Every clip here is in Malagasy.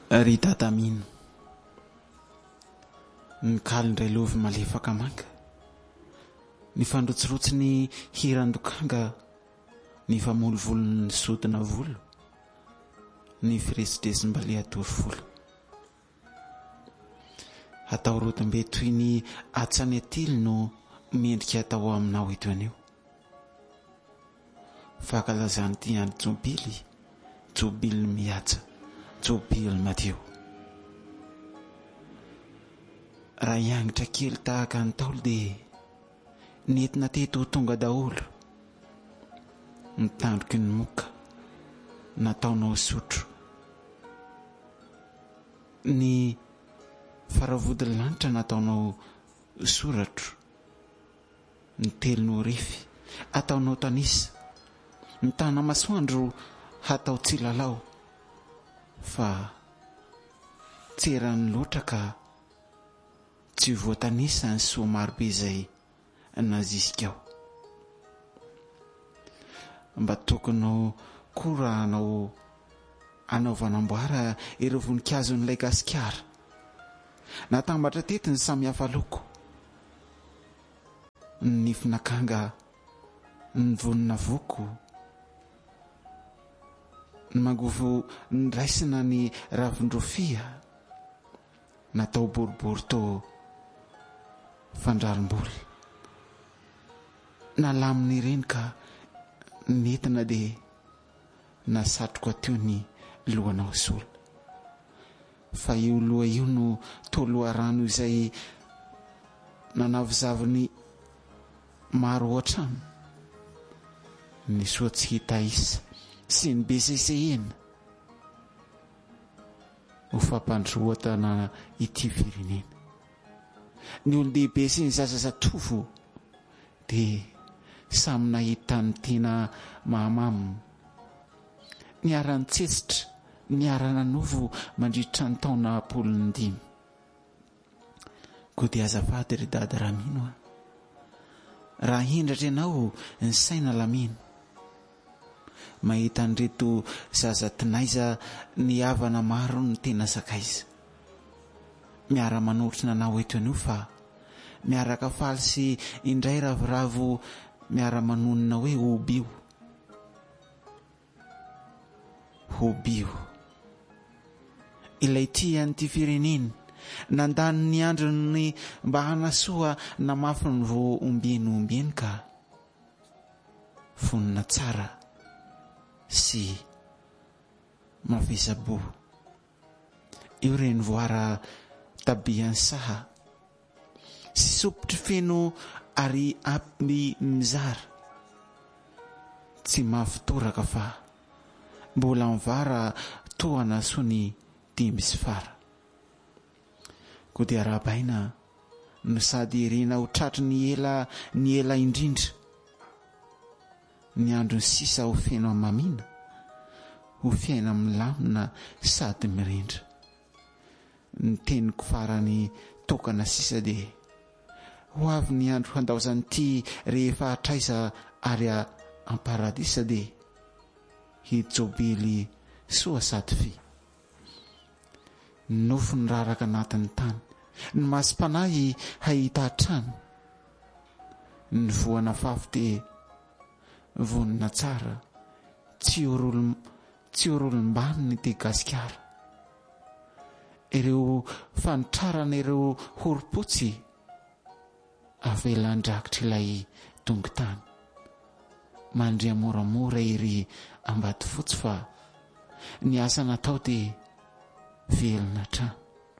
Ry datamino ny kalindray lovy malefaka manga, ny fandrotsirotsy ny hirandokanga, ny famolovolon'ny sodina volo, ny firesidresim-bale atory folo. Atao rotombe toy ny atsany atily no mendrika atao aminao eto anio. Fakalazany ty andro jobily, jobily miatsa, jobily madio. Raha hiangitra kely tahaka ny taolo dia nentina teto tonga daholo, mitandroky ny moka nataonao sotro, ny faravody lanitra nataonao soratro, ny telonao rify ataonao tanisa, ny tana masoandro hatao tsilalao, fa tseran'ny loatra ka tsy voatanisa ny soa marobe izay nazisikao. Mba tokonao koa anao anaovanamboara ireo voninkazo n'ilay gasikara, natambatra tety ny samy hafa loko, ny finakanga, ny vonina voko, ny mangovo ny raisina ny ravindrofia, natao boribory to fandrarom-boly, nalaminy ireny ka nentina dia nasatroko ateo ny lohanao sola. Fa io loha io no toloha rano izay nanavizaviny maro ohatrano, ny soa tsy hita isa sy ny besesehena ho fampandroatana ity firenena. Ny olon-dehibe sy ny zazazatovo dia samy nahita ny tena mahamamo, ny aran-tsetsitra, ny arananovo mandritra ny taona 15. Koa dia azafady ry dada Ramino, raha hindratra ianao ny saina lamino, mahita an'ireto zazatinaiza ny havana maro ny tena sakaiza, miara manotrina anao eto anio fa miaraka faly sy indray ravoravo miara manonina hoe obio, obio. Ilay tia n'ity fireneny nandany ny androny mba hanasoa na mafy ny vo ombeny ka fonina tsara sy mavesabo. Io reny voara tabian'ny saha sy sopotry feno ary ampy mizara, tsy mafitoraka fa mbola mivara toana sony dimy sy fara. Koa dia rahabaina no sady irena ho tratry ny ela indrindra, ny andro ny sisa ho feno mamina, ho fiaina milamina sady mirindra. Ny teniko farany tokana sisa dia ho avy ny andro handaozany ty rehefa hatraiza ary amparadisa dia hijobely soa sady fi. Nofo ny raraka anatin'ny tany, ny masom-panahy hahita trano, ny voana fafy dia vonina tsara, tsy orolom-baniny dia gasikara. Ireo fanitrarana ireo horopotsy avelan-drakitra ilay tongotany, mandria moramora iry ambady fotsy fa ny asa natao dia velona trano.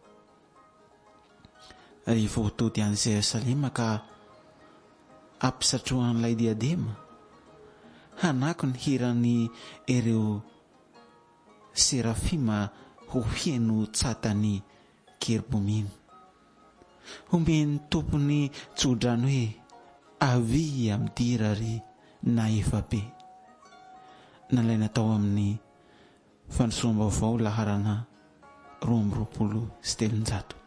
Rehefa hotody any Jerosalema ka ampisatrohan'ilay diadema, hanako ny hirany ireo serafima ho heno tsatany kerubominy, homeny tompony tsodrany hoe avy amidira ry na efa be. Nalay natao amin'ny fandrosoam-baovao laharana 2023.